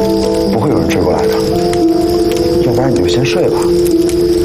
不会有人追过来的。要不然你就先睡吧。